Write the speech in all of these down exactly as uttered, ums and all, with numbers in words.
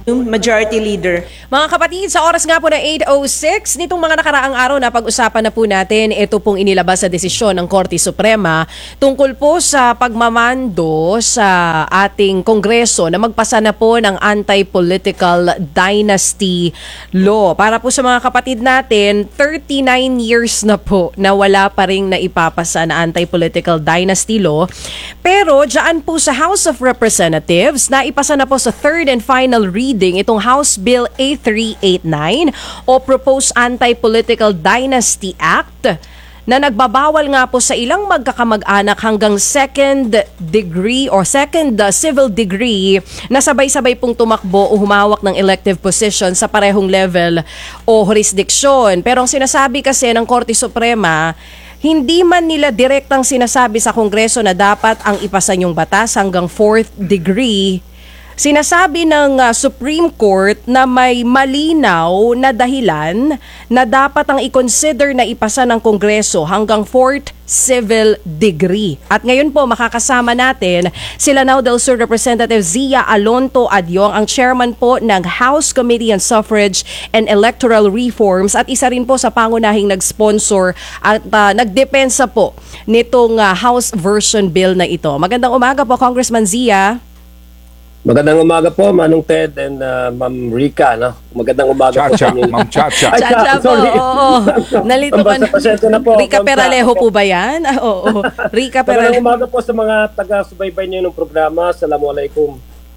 Majority Leader. Mga kapatid, sa oras nga po na eight oh six, nitong mga nakaraang araw na pag-usapan na po natin, ito pong inilabas sa desisyon ng Korte Suprema tungkol po sa pagmamando sa ating Kongreso na magpasa na po ng Anti-Political Dynasty Law. Para po sa mga kapatid natin, thirty-nine years na po na wala pa rin naipapasa na Anti-Political Dynasty Law. Pero dyan po sa House of Representatives, naipasa na po sa third and final reading itong House Bill A three eighty-nine o Proposed Anti-Political Dynasty Act na nagbabawal nga po sa ilang magkakamag-anak hanggang second degree or second uh, civil degree na sabay-sabay pong tumakbo o humawak ng elective position sa parehong level o jurisdiction. Pero ang sinasabi kasi ng Korte Suprema, hindi man nila direktang sinasabi sa Kongreso na dapat ang ipasa yung batas hanggang fourth degree. Sinasabi ng uh, Supreme Court na may malinaw na dahilan na dapat ang i-consider na ipasa ng Kongreso hanggang fourth civil degree. At ngayon po makakasama natin sila Lanao del Sur Representative Zia Alonto Adyong, ang chairman po ng House Committee on Suffrage and Electoral Reforms at isa rin po sa pangunahing nag-sponsor at uh, nagdepensa po nitong uh, House version bill na ito. Magandang umaga po, Congressman Zia. Magandang umaga po, Manong Ted and uh, Ma'am Rica, no? Magandang umaga Chacha, po. Ma'am Chacha. Ay, Chacha po, sorry. oo. Nalito ka na po. Rica Peralejo po ba yan? Ah, oo. Rica Peralejo. Magandang umaga po sa mga taga-subaybay niyo ng programa. Assalamualaikum.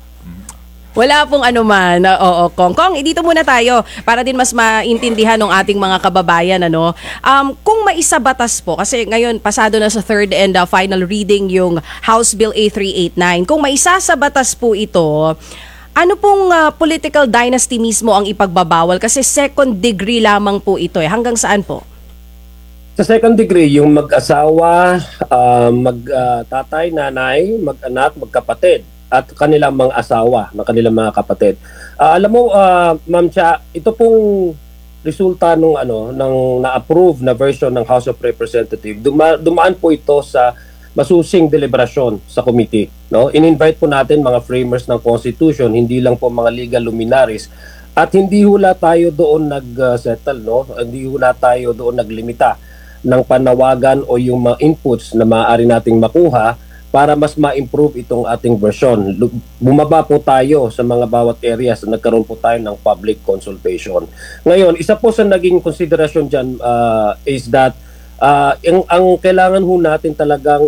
Wala pong anuman. Oo, Kong. Kong, dito muna tayo para din mas maintindihan ng ating mga kababayan. Ano? Um, kung maisabatas po, kasi ngayon pasado na sa third and uh, final reading yung House Bill A three eighty-nine. Kung maisasabatas po ito, ano pong uh, political dynasty mismo ang ipagbabawal? Kasi second degree lamang po ito. Eh. Hanggang saan po? Sa second degree, yung mag-asawa, uh, mag-tatay, uh, nanay, mag-anak, magkapatid, at kanilang mga asawa, ng kanilang mga kapatid. Uh, alam mo, uh, Ma'am Cha, ito pong resulta nung ano, ng na-approve na version ng House of Representatives. Duma dumaan po ito sa masusing deliberasyon sa committee. No? In-invite po natin mga framers ng Constitution, hindi lang po mga legal luminaries. At hindi hula tayo doon nag-settle, no? Hindi hula tayo doon naglimita ng panawagan o yung mga inputs na maaari nating makuha para mas ma-improve itong ating version. Bumaba po tayo sa mga bawat areas na nagkaroon po tayo ng public consultation. Ngayon, isa po sa naging konsiderasyon dyan uh, is that uh, ang, ang kailangan ho natin talagang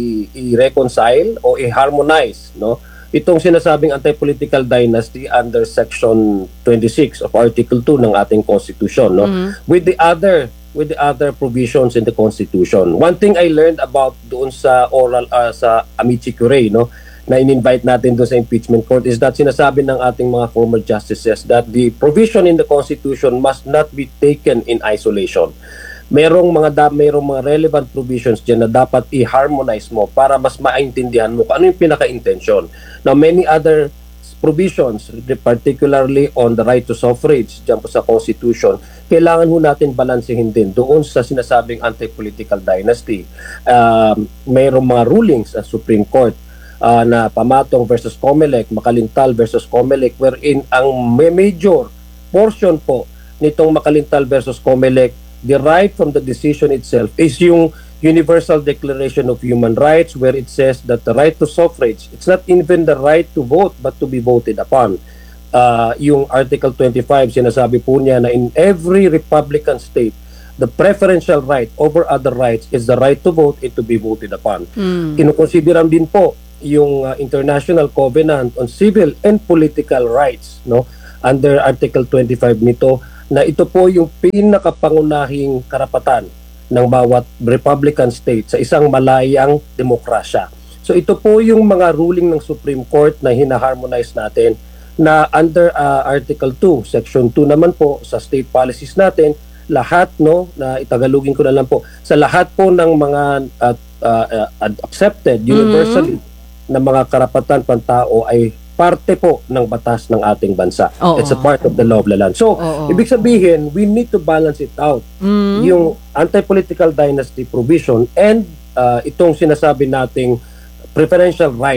i-reconcile o i-harmonize, no? Itong sinasabing anti-political dynasty under Section twenty-six of Article two ng ating Constitution, no? Mm-hmm. With the other with the other provisions in the Constitution. One thing I learned about doon sa oral uh, sa Amici Curie, no, na in-invite natin doon sa impeachment court is that sinasabi ng ating mga former justices that the provision in the Constitution must not be taken in isolation. Merong mga da, merong mga relevant provisions diyan na dapat i-harmonize mo para mas maintindihan mo kung ano yung pinaka-intention. Now, many other provisions, particularly on the right to suffrage, dyan po sa Constitution, kailangan ho natin balansehin din doon sa sinasabing anti-political dynasty. Um, mayroong mga rulings sa Supreme Court uh, na Pamatong versus Comelec, Makalintal versus Comelec, wherein ang major portion po nitong Makalintal versus Comelec, derived from the decision itself, is yung Universal Declaration of Human Rights, where it says that the right to suffrage, it's not even the right to vote but to be voted upon. Uh, yung Article twenty-five, sinasabi po niya na in every Republican state, the preferential right over other rights is the right to vote and to be voted upon. Mm. Kinukonsideran din po yung uh, International Covenant on Civil and Political Rights, no, under Article twenty-five nito, na ito po yung pinakapangunahing karapatan ng bawat Republican state sa isang malayang demokrasya. So ito po yung mga ruling ng Supreme Court na hina-harmonize natin na under uh, Article two, Section two naman po sa state policies natin, lahat, no, na itagalugin ko na lang po, sa lahat po ng mga uh, uh, uh, accepted universally mm-hmm. na mga karapatan pantao ay parte po ng batas ng ating bansa. Oo. It's a part of the law of the land. So, Oo. ibig sabihin, we need to balance it out. Mm. Yung anti-political dynasty provision and uh, itong sinasabi nating preferential right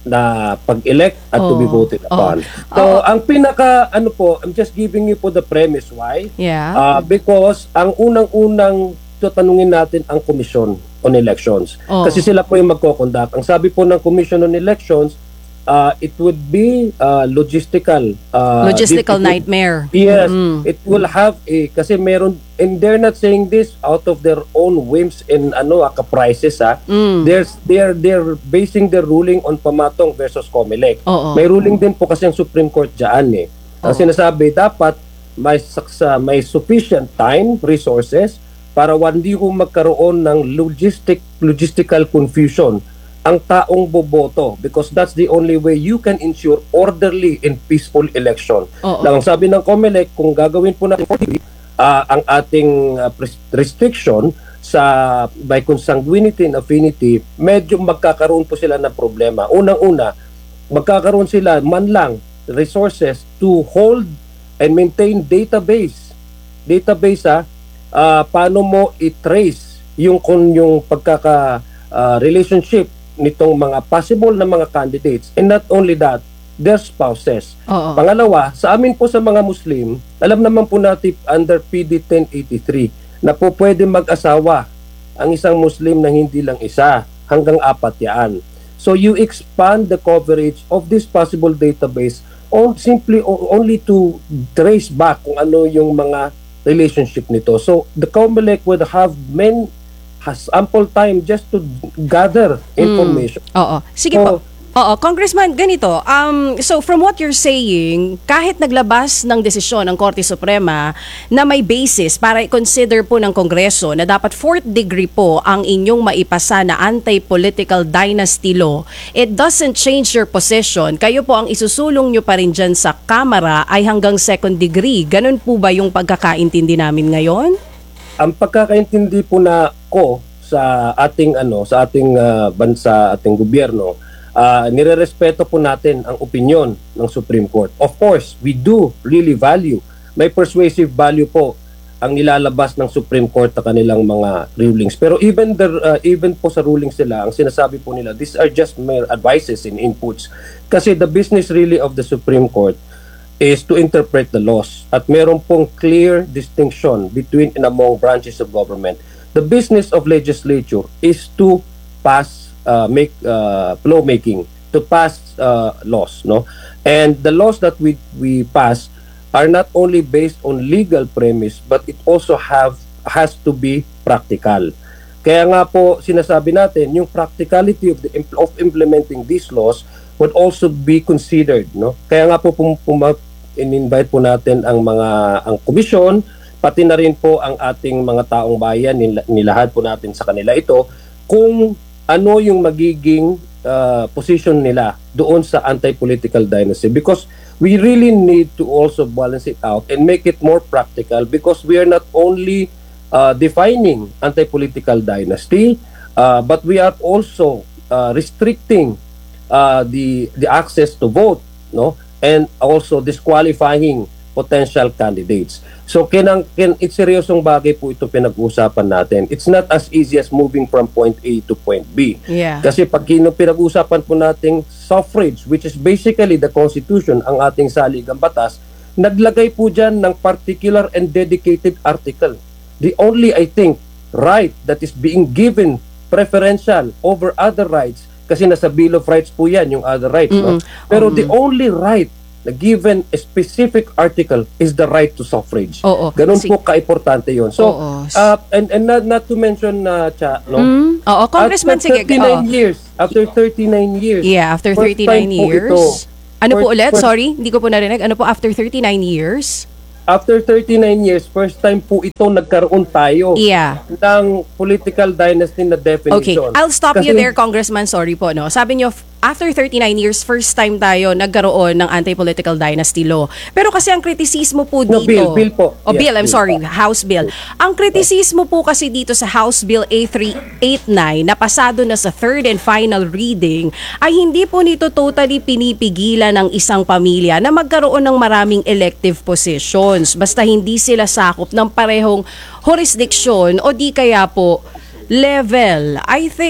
na pag-elect at to be Oh. voted upon. Oh. So, Oh. ang pinaka, ano po, I'm just giving you po the premise why. Yeah. Uh, because ang unang-unang tatanungin natin ang Commission on Elections. Oh. Kasi sila po yung magkoconduct. Ang sabi po ng Commission on Elections, uh, it would be uh, logistical. Uh, Logistical difficult- nightmare. Yes, Mm. it will have a, kasi meron, and they're not saying this out of their own whims and ano, ah, caprices ha. Mm. There's, they're, they're basing their ruling on Pamatong versus Comelec. Oo. May ruling din po kasi ang Supreme Court dyan eh. Ang Oo. sinasabi, dapat may, saksa, may sufficient time, resources, para hindi ko magkaroon ng logistic, logistical confusion ang taong boboto, because that's the only way you can ensure orderly and peaceful election. Oo. Lang sabi ng Comelec, kung gagawin po natin uh, ang ating uh, pres- restriction sa by consanguinity and affinity, medyo magkakaroon po sila ng problema. Unang-una, magkakaroon sila man lang resources to hold and maintain database. Database ha, uh, paano mo i-trace yung kung yung pagkaka uh, relationship nitong mga possible na mga candidates, and not only that, their spouses. Oo. Pangalawa, sa amin po sa mga Muslim, alam naman po natin under P D ten eighty-three na po pwede mag-asawa ang isang Muslim na hindi lang isa, hanggang apat yan. So you expand the coverage of this possible database on simply o- only to trace back kung ano yung mga relationship nito. So the Comelec would have men has ample time just to gather information. Oo. Sige po. So, Oo, Congressman, ganito. Um, so from what you're saying, kahit naglabas ng desisyon ng Korte Suprema na may basis para i-consider po ng Kongreso na dapat fourth degree po ang inyong maipasa na anti-political dynasty law, it doesn't change your position. Kayo po ang isusulong nyo pa rin dyan sa Kamara ay hanggang second degree. Ganun po ba yung pagkakaintindi namin ngayon? ang pagkakaintindi po na ko sa ating ano sa ating ah, bansa, ating gobyerno, uh, nirerespeto po natin ang opinyon ng Supreme Court. Of course, we do really value, may persuasive value po ang nilalabas ng Supreme Court sa kanilang mga rulings. Pero even the, uh, even po sa rulings nila, ang sinasabi po nila, these are just mere advices and inputs. Kasi the business really of the Supreme Court is to interpret the laws. At meron pong clear distinction between and among branches of government. The business of legislature is to pass, uh, make uh, lawmaking, to pass uh, laws, no? And the laws that we we pass are not only based on legal premise, but it also have has to be practical. Kaya nga po sinasabi natin, yung practicality of the impl- of implementing these laws would also be considered, no? Kaya nga po pum, pum, in-invite po natin ang mga ang komisyon, pati na rin po ang ating mga taong bayan, nil- nilahad po natin sa kanila ito kung ano yung magiging uh, position nila doon sa anti-political dynasty, because we really need to also balance it out and make it more practical, because we are not only uh, defining anti-political dynasty, uh, but we are also uh, restricting uh, the the access to vote, no, and also disqualifying potential candidates. So kinang kin it's seryosong bagay po ito pinag-uusapan natin. It's not as easy as moving from point A to point B. Yeah. Kasi pag kino pinag-uusapan po nating suffrage, which is basically the Constitution, ang ating saligang batas, naglagay po dyan ng particular and dedicated article. The only, I think, right that is being given preferential over other rights, kasi nasa Bill of Rights po yan, yung other rights. No? Pero the only right na given a specific article is the right to suffrage. Oo. Ganun Si- po ka-importante yun. So, Oo. uh, and, and not, not to mention, uh, Cha, no? Mm, oo, Congressman, after sige. thirty-nine oo. years, after thirty-nine years. Yeah, after first thirty-nine time po years. ito. Ano po First- ulit? first- Sorry, hindi ko po narinig. Ano po after thirty-nine years? After thirty-nine years, first time po ito nagkaroon tayo Yeah. ng political dynasty na Okay, definition. I'll stop you Kasi- there, Congressman. Sorry po, no. Sabi niyo, f- after thirty-nine years, first time tayo nagkaroon ng anti-political dynasty law. Pero kasi ang kritisismo po No, dito... bill, bill po. O Yes, bill, I'm bill. sorry, House Bill. Ang kritisismo po kasi dito sa House Bill A three eighty-nine na pasado na sa third and final reading ay hindi po nito totally pinipigilan ng isang pamilya na magkaroon ng maraming elective positions. Basta hindi sila sakop ng parehong jurisdiction o di kaya po level. I think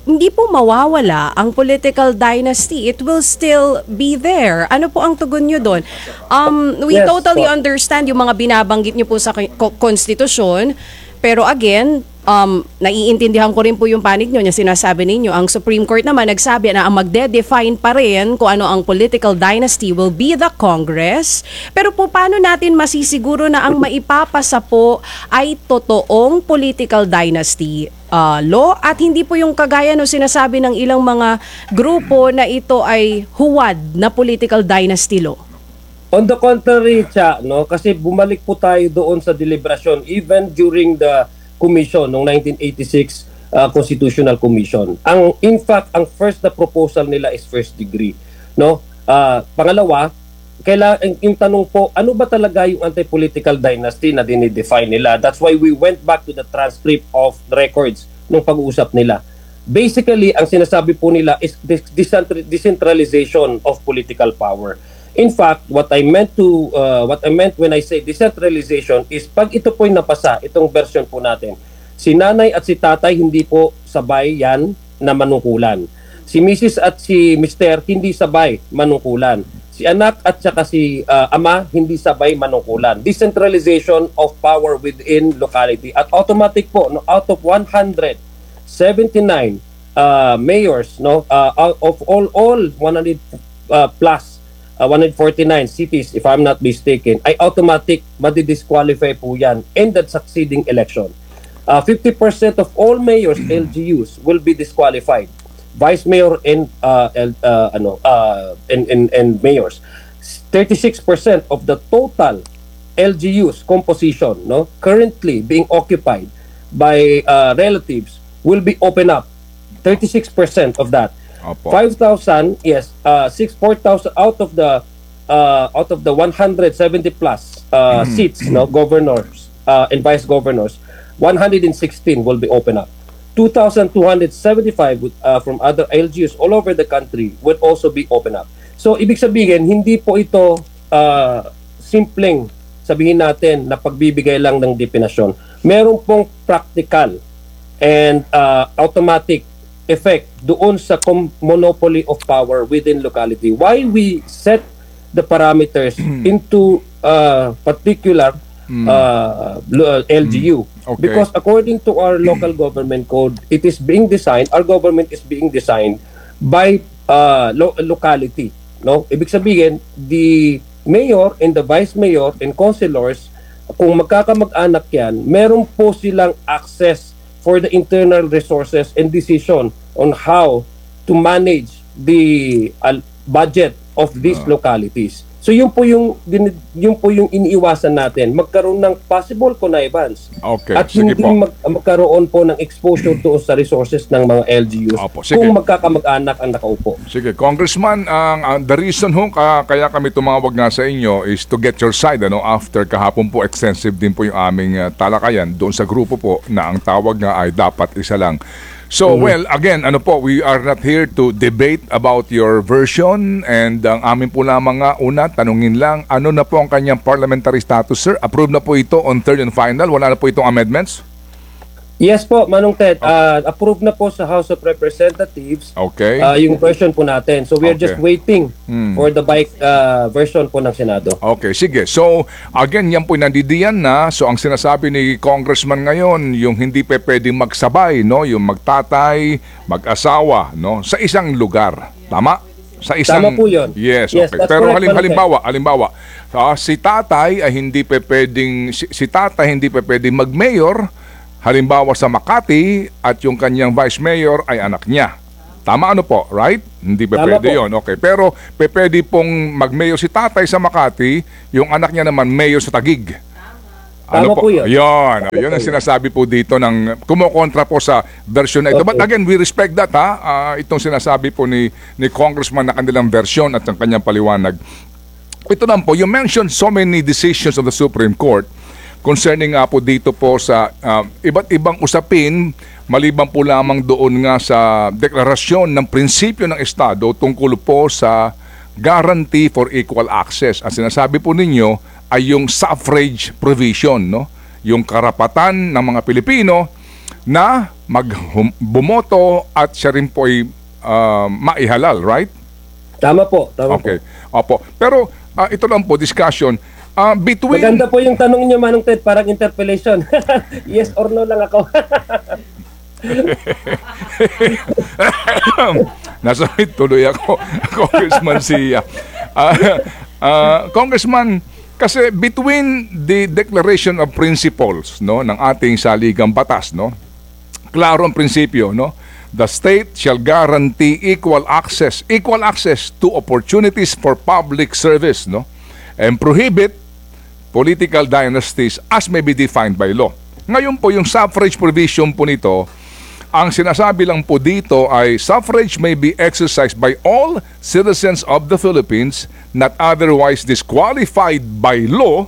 hindi po mawawala ang political dynasty. It will still be there. Ano po ang tugon nyo doon? Um, we Yes, totally po. understand yung mga binabanggit nyo po sa ko- konstitusyon. Pero again, um, naiintindihan ko rin po yung panig nyo, yung sinasabi ninyo. Ang Supreme Court naman nagsabi na ang magde-define pa rin kung ano ang political dynasty will be the Congress. Pero po paano natin masisiguro na ang maipapasa po ay totoong political dynasty uh, law at hindi po yung kagaya no sinasabi ng ilang mga grupo na ito ay huwad na political dynasty law? On the contrary, Cha, no, kasi bumalik po tayo doon sa deliberasyon even during the commission noong nineteen eighty-six uh, Constitutional Commission. Ang in fact, ang first na proposal nila is first degree, no? Uh, pangalawa, kailangan yung tanong po, ano ba talaga yung anti-political dynasty na dinidefine nila? That's why we went back to the transcript of the records nung pag-uusap nila. Basically, ang sinasabi po nila is decentralization of political power. In fact, what I meant to uh, what I meant when I say decentralization is pag ito po'y napasa, itong version po natin, si nanay at si tatay hindi po sabay yan na manungkulan. Si Missus at si Mister hindi sabay manungkulan. Si anak at saka si uh, ama hindi sabay manungkulan. Decentralization of power within locality. At automatic po, no, out of one hundred seventy-nine uh, mayors, no, uh, out of all all one hundred uh, plus Uh, one hundred forty-nine cities, if I'm not mistaken, ay automatic madi-disqualify po yan in the succeeding election. Uh, fifty percent of all mayors, L G Us, will be disqualified. Vice mayor and uh, L- uh, ano, uh, and, and, and mayors. thirty-six percent of the total L G Us composition, no, currently being occupied by uh, relatives will be open up. thirty-six percent of that. Opo. five thousand, yes, uh, six, four thousand out of the uh, out of the one hundred seventy plus uh, seats, no, governors uh, and vice governors, one hundred sixteen will be open up. two thousand two hundred seventy-five uh, from other L G Us all over the country would also be open up. So, ibig sabihin, hindi po ito uh, simpleng sabihin natin na pagbibigay lang ng definasyon. Meron pong practical and uh, automatic effect doon sa com- monopoly of power within locality. Why we set the parameters into uh, particular uh, L G U? Okay. Because according to our local government code, it is being designed, our government is being designed by uh, lo- locality. No? Ibig sabihin, the mayor and the vice mayor and councilors, kung magkakamag-anak yan, meron po silang access for the internal resources and decision on how to manage the uh, budget of these localities. So yun po yung din- yun po yung iniiwasan natin, magkaroon ng possible connivance. Okay, At sige hindi po. mag- magkaroon po ng exposure doon sa resources ng mga L G Us Opo, sige. kung magkakamag-anak ang nakaupo. Sige, Congressman, ang ang- the reason ho ka, kaya kami tumawag nga sa inyo is to get your side, ano, after kahapon po extensive din po yung aming uh, talakayan doon sa grupo po na ang tawag nga ay dapat isa lang. So, well, again, ano po, we are not here to debate about your version, and ang amin po lamang nga una, tanungin lang, ano na po ang kanyang parliamentary status, sir? Approve na po ito on third and final? Wala na po itong amendments? Yes po, Manong Ted, uh, approved na po sa House of Representatives Okay. uh, yung version po natin. So we are Okay. just waiting for the bike uh, version po ng Senado. Okay, sige. So, again, yan po nandidiyan na. So, ang sinasabi ni Congressman ngayon, yung hindi pa pwedeng magsabay, no? Yung magtatay, mag-asawa, no? Sa isang lugar. Tama? Sa isang... Tama po yun. Yes, Yes, okay. that's Pero correct, halim, Manong halimbawa, halimbawa, ah, si tatay ay hindi pa pwedeng... Si, si tatay hindi pa pwedeng mag-mayor, halimbawa sa Makati, at yung kanyang vice mayor ay anak niya. Tama ano po, right? Hindi pa Tama pwede po. yun. Okay. Pero pe- pwede pong mag-mayor si tatay sa Makati, yung anak niya naman mayor sa Taguig. Tama po yun. Yun. Tama Yun po ang yun. sinasabi po dito ng kumukontra po sa version na ito. But Okay. again, we respect that, ha? Ah, itong sinasabi po ni, ni Congressman na kanilang version at ang kanyang paliwanag. Ito lang po, you mentioned so many decisions of the Supreme Court concerning nga po dito po sa ah, iba't ibang usapin, maliban po lamang doon nga sa deklarasyon ng prinsipyo ng Estado tungkol po sa guarantee for equal access. Ang sinasabi po ninyo ay yung suffrage provision, no? Yung karapatan ng mga Pilipino na magbumoto at siya rin po ay ah, maihalal, right? Tama po, tama Okay. po. Opo. Pero ah, ito lang po, discussion. Ah, between... Maganda po yung tanong niyo, Manong Ted, parang interpellation. Yes or no lang ako. Nasa tuloy ako, Congressman Sia. Ah, ah, Congressman, kasi between the Declaration of Principles, no, ng ating saligang batas, no, klaro ang prinsipyo, no, the state shall guarantee equal access, equal access to opportunities for public service, no, and prohibit political dynasties as may be defined by law. Ngayon po, yung suffrage provision po nito, ang sinasabi lang po dito ay suffrage may be exercised by all citizens of the Philippines not otherwise disqualified by law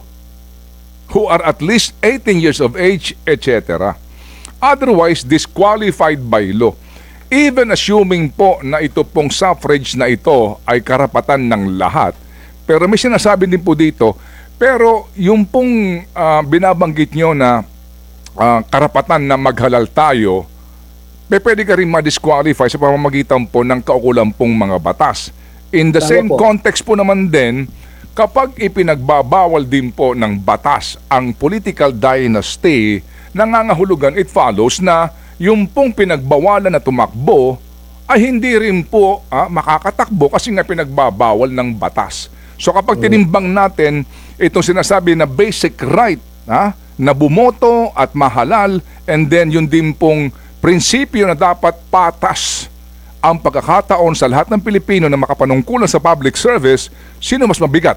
who are at least eighteen years of age, et cetera. Otherwise disqualified by law. Even assuming po na ito pong suffrage na ito ay karapatan ng lahat. Pero may sinasabi din po dito, pero yung pong ah, binabanggit nyo na ah, karapatan na maghalal tayo, may pwede ka rin ma-disqualify sa pamamagitan po ng kaukulang pong mga batas. In the Tama same po. context po naman din, kapag ipinagbabawal din po ng batas ang political dynasty, nangangahulugan, it follows na yung pong pinagbawalan na tumakbo ay hindi rin po ah, makakatakbo kasi nga pinagbabawal ng batas. So kapag tinimbang natin itong sinasabi na basic right ha, na bumoto at mahalal, and then yun din pong prinsipyo na dapat patas ang pagkakataon sa lahat ng Pilipino na makapanungkulan sa public service, sino mas mabigat?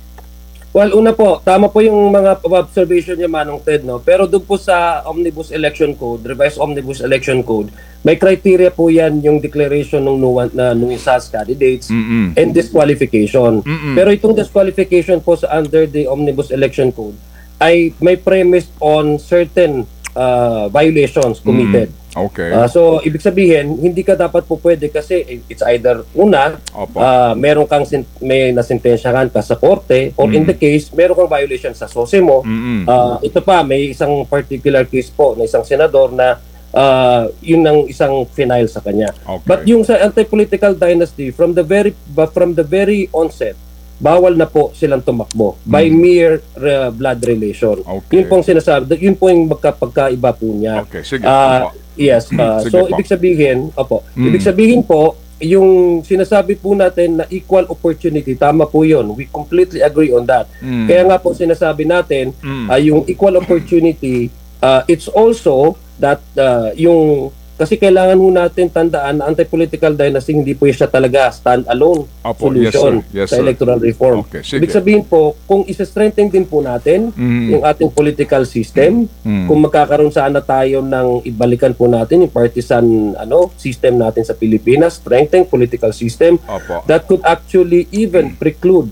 Well, una po, tama po yung mga observation niya, Manong Ted, no? Pero doon po sa Omnibus Election Code, Revised Omnibus Election Code, may criteria po yan yung declaration ng nuwan, na nung S A S candidates Mm-mm. and disqualification. Mm-mm. Pero itong disqualification po sa under the Omnibus Election Code ay may premise on certain uh, violations committed. Okay. Ah, so, ibig sabihin, hindi ka dapat po pwede kasi it's either una, Opo. ah, meron kang sin- may nasintensyahan ka sa korte, or in the case, meron kang violation sa S O S E mo. Mm-mm. Ah, ito pa, may isang particular case po na isang senador na ah, yun ang isang final sa kanya. Okay. But yung sa anti-political dynasty, from the very but from the very onset, bawal na po silang tumakbo by mere uh, blood relation. Okay. Yun pong sinasabi, yun po yung magkapagkaiba po niya. Okay, sige. Ah, Opo. yes, ah, Sige so po. ibig sabihin, opo, Mm. ibig sabihin po, yung sinasabi po natin na equal opportunity, tama po yun. We completely agree on that. Mm. Kaya nga po sinasabi natin, Mm. ah, yung equal opportunity, ah, it's also that ah, yung kasi kailangan ho natin tandaan na anti-political dynasty hindi po siya talaga stand-alone Opo, solution yes, sir. Yes, sa sir. electoral reform. Okay, sige. Ibig sabihin po, kung isa-strengthen din po natin Mm. yung ating political system, Mm. kung magkakaroon sana tayo ng ibalikan po natin yung partisan ano system natin sa Pilipinas, strengthen political system, Opo. that could actually even preclude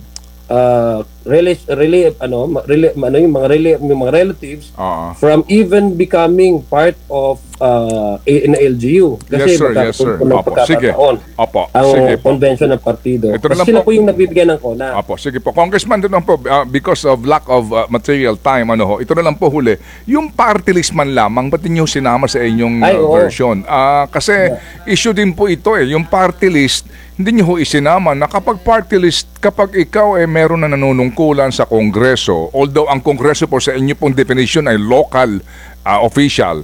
uh, rela- rela- ano, ma- rela- ano yung mga rela- yung mga relatives Oo. from even becoming part of uh, in L G U. Yes, sir. Yes, sir. magkakaroon po ng Opo. Sige. pagkakataon Opo. ang Sige po. convention ng partido. Ito na Kasi lang sila po. po yung nagbibigyan ng kona. Apo, sige po. Congressman, din lang po, uh, because of lack of uh, material time, ano ho, ito na lang po huli. Yung party list man lamang, ba't niyo sinama sa inyong Ay, uh, oo. version? Ah, kasi issue din po ito eh. Yung party list, hindi niyo ho isinama na kapag party list, kapag ikaw eh meron na nanunungkulan sa Kongreso, although ang Kongreso po sa inyo pong definition ay local uh, official,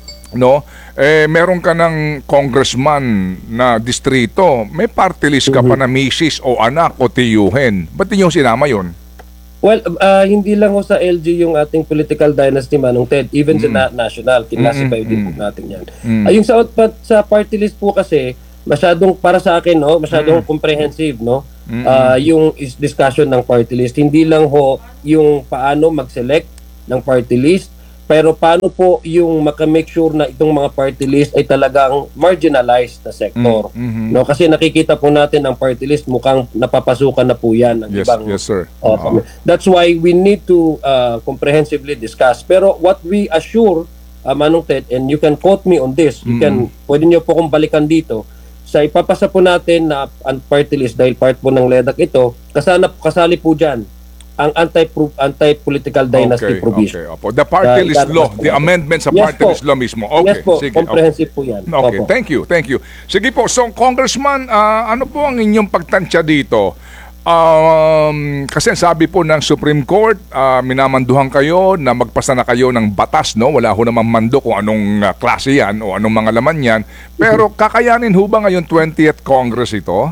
no? Eh meron ka ng congressman na distrito, may party list ka pa na misis o anak o tiyuhin. Ba't niyo sinama yun? Well, uh, hindi lang ho sa L G yung ating political dynasty, Manong Ted. Even sa na- national, kinasify din po natin yan. Ay, yung sa, output, sa party list po kasi, masyadong, para sa akin, no, masyadong comprehensive, no? Ah, yung is discussion ng party list. Hindi lang ho yung paano mag-select ng party list, pero paano po yung makamake sure na itong mga party list ay talagang marginalized na sector. No, kasi nakikita po natin ang party list mukhang napapasukan na po yan ng Yes, ibang yes sir. Uh, Oo. That's why we need to uh, comprehensively discuss. Pero what we assure, uh, Manong Ted, and you can quote me on this, you can, pwede niyo po kong balikan dito, sa ipapasa po natin na ang party list dahil part po ng LEDAC ito, kasana, kasali po dyan ang anti anti-political dynasty Okay, provision. okay. Opo. The party Uh, list ilalabas law, po the natin. amendment sa Yes party po. list law mismo. Okay, Yes po, sige. comprehensive po yan. Okay, Opo. thank you, thank you. Sige po, so Congressman, ah, ano po ang inyong pagtansya dito? Um, kasi sabi po ng Supreme Court, ah, minamanduhan kayo na magpasa na kayo ng batas, no? Wala ho namang mando kung anong ah, klase yan o anong mga laman yan. Pero kakayanin ho ba ngayon twentieth Congress ito?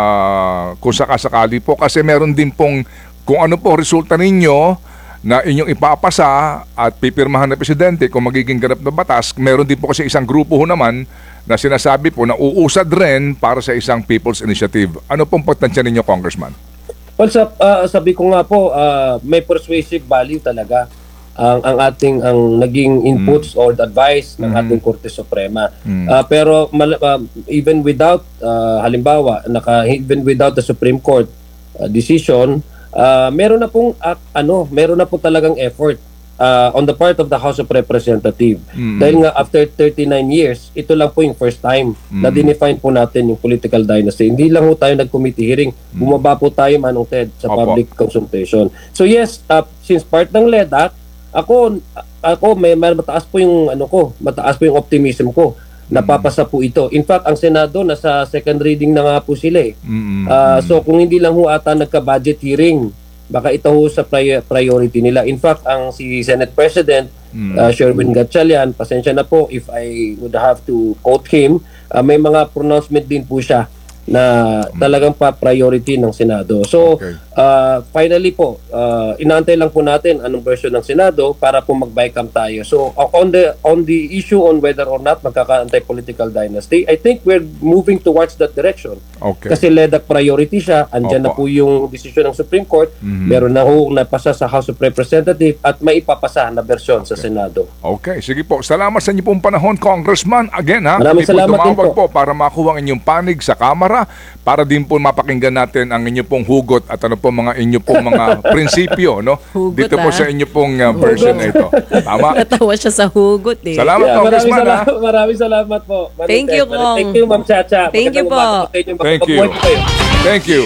Ah, kung sakasakali po, kasi meron din pong kung ano po resulta ninyo na inyong ipapasa at pipirmahan ng Presidente kung magiging ganap na batas, meron din po kasi isang grupo ho naman na sinasabi po na uusad rin para sa isang People's Initiative. Ano pong pagtansya ninyo, Congressman? Well, sa, ah, sabi ko nga po, ah, may persuasive value talaga ang ang ating ang naging inputs or advice ng ating Korte Suprema. Ah, pero mal- ah, even without ah, halimbawa, naka even without the Supreme Court ah, decision, ah, meron na pong ah, ano, meron na po talagang effort ah, on the part of the House of Representatives. Dahil nga after thirty-nine years, ito lang po yung first time na dinefine po natin yung political dynasty. Hindi lang po tayo nag-committee hearing, bumaba po tayo, Manong Ted, sa Opo. public consultation. So yes, uh, since part ng L E D A C, ako ako may, may mataas po yung ano ko, mataas po yung optimism ko. Napapasa po ito. In fact, ang Senado nasa second reading na nga po sila eh. Mm-mm. Ah, so kung hindi lang ho ata nagka-budget hearing, baka ito ho sa pri- priority nila. In fact, ang si Senate President ah, Sherwin Gatchalian, pasensya na po if I would have to quote him, ah, may mga pronouncement din po siya na talagang pa-priority ng Senado. So, Okay. uh, finally po, uh, inaantay lang po natin anong version ng Senado para po mag-bycam tayo. So, uh, on the on the issue on whether or not magkaka-anti-political dynasty, I think we're moving towards that direction. Okay. Kasi L E D A C priority siya, andyan na Opo. po yung desisyon ng Supreme Court, meron na ho napasa sa House of Representatives at may ipapasa na bersyon sa Senado. Okay, sige po. Salamat sa inyo pong panahon, Congressman. Again, ha? Maraming Kami po salamat din tumawag po. po para makuha ang inyong panig sa Kamara, para din po mapakinggan natin ang inyo pong hugot at ano po mga inyo pong mga prinsipyo, no? Hugot, Dito po ah. sa inyo pong uh, version na ito. Tama? Natawa siya sa hugot eh. Salamat, Yeah, maraming, Congressman, ha? salamat, maraming salamat po. Manong Thank Ted. you, Kong. Thank you, Ma'am Chacha. Thank you Magandang po. umaga sa inyo. Thank you. Mabuhay po kayo. Thank you.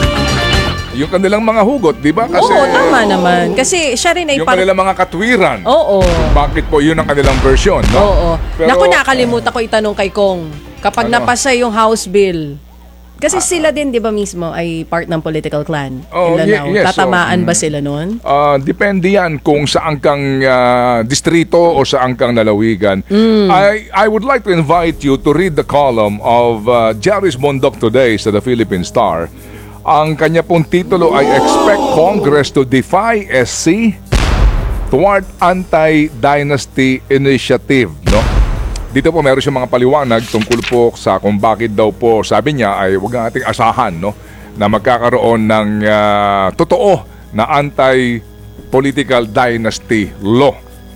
Yung kanilang mga hugot, di ba? Kasi Oo, tama naman. Kasi siya rin ay yung par- kanilang mga katwiran. Oo. Bakit po yun ang kanilang version, no? Oo. Pero- Naku, nakalimutan ko itanong kay Kong. Kapag Ano? napasa yung House Bill, kasi sila din, di ba mismo, ay part ng political clan. Oh, in ye- Lanao. yes, Tatamaan so, ba mm. sila nun? Ah, depende yan kung saan kang ah, distrito o saan kang lalawigan. I I would like to invite you to read the column of uh, Jaris Bondok today sa The Philippine Star. Ang kanya pong titulo ay Expect Congress to Defy S C Toward Anti-Dynasty Initiative, no? Dito po meron siyang mga paliwanag tungkol po sa kung bakit daw po, sabi niya, ay huwag nating asahan, no, na magkakaroon ng ah, totoo na anti-political dynasty law.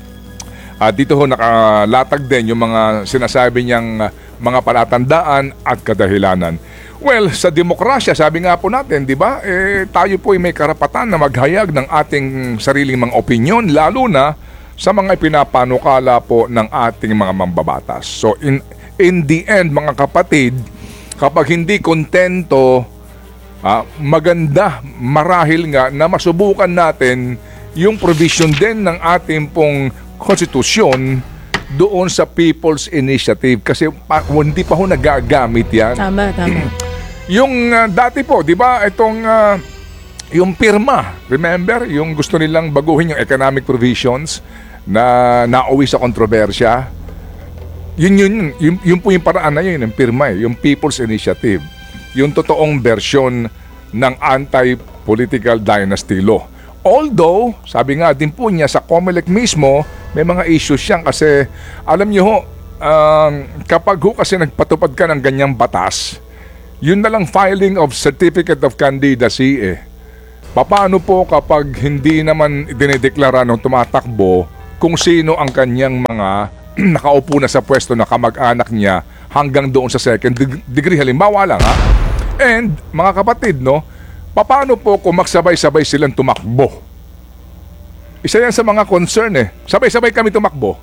At dito ho nakalatag din yung mga sinasabi niyang ah, mga palatandaan at kadahilanan. Well, sa demokrasya, sabi nga po natin, di ba, eh, tayo po ay may karapatan na maghayag ng ating sariling mga opinyon, lalo na sa mga ipinapanukala po ng ating mga mambabatas. So in in the end, mga kapatid, kapag hindi kontento, ah, maganda, marahil nga na masubukan natin yung provision din ng ating pong konstitusyon doon sa People's Initiative kasi pa, hindi pa ho nagagamit yan. Tama, tama. Yung ah, dati po, di ba, itong ah, yung pirma, remember, yung gusto nilang baguhin yung economic provisions na nauwi sa kontrobersya. Yun yun, yun, yun po yung paraan na yun, yung pirma, eh, yung People's Initiative. Yung totoong bersyon ng anti-political dynasty law. Although, sabi nga din po niya sa COMELEC mismo, may mga issues siyang kasi, alam niyo ho, um, kapag ho kasi nagpatupad ka ng ganyang batas, yun na lang filing of Certificate of Candidacy eh. Paano po kapag hindi naman dinedeklara ng tumatakbo kung sino ang kanyang mga nakaupo na sa pwesto na kamag-anak niya hanggang doon sa second deg- degree, halimbawa lang ha. And mga kapatid, no, paano po kung magsabay-sabay silang tumakbo? Isa yan sa mga concern eh. Sabay-sabay kami tumakbo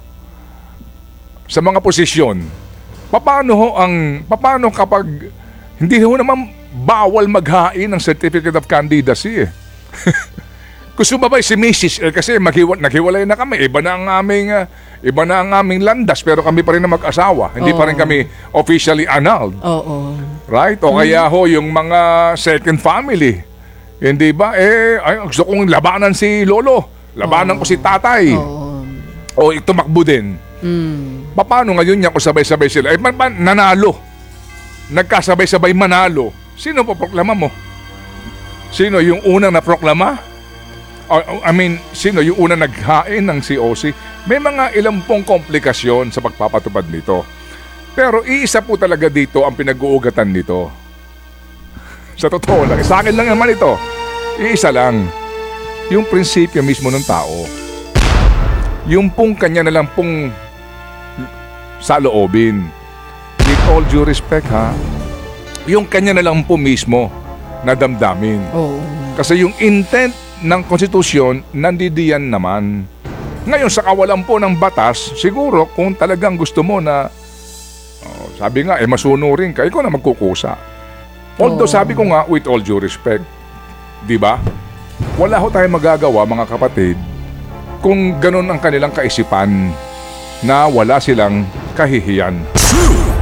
sa mga posisyon. Paano ho ang paano kapag hindi ho naman bawal maghain ng Certificate of Candidacy eh. Kung sumabay si missus eh, kasi maghiwa, naghiwalay na kami, iba na ang aming ah, iba na ang aming landas, pero kami pa rin na mag-asawa. Hindi pa rin Oo. kami officially annulled. Oo. Right? O kaya ho, yung mga second family. Hindi ba? Eh, ay, gusto kong labanan si lolo. Labanan ko si tatay. Oo. O itumakbo din. Mm. Paano ngayon niya kung sabay-sabay sila? Eh, man, man, nanalo. Nagkasabay-sabay manalo. Sino po proklama mo? Sino yung unang naproklama? O, I mean, sino yung unang naghain ng C O C? May mga ilang pong komplikasyon sa pagpapatupad nito. Pero iisa po talaga dito ang pinag-uugatan nito. Sa totoo lang, sa akin lang naman ito. Iisa lang. Yung prinsipyo mismo ng tao. Yung pong kanya na lang pong saloobin. With all due respect ha, yung kanya na lang po mismo na damdamin. Oo. Kasi yung intent ng konstitusyon nandidiyan naman. Ngayon sa kawalan po ng batas, siguro kung talagang gusto mo na oh, sabi nga, eh masunurin ka, ikaw na magkukusa. Although Oo. sabi ko nga, with all due respect, di ba? Wala ho tayong magagawa mga kapatid kung ganun ang kanilang kaisipan na wala silang kahihiyan.